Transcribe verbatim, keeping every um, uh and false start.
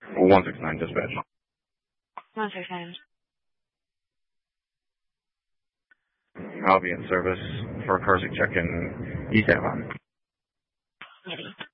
one six nine dispatch. one six nine. I'll be in service for a Carsick check in East Avon. Ready.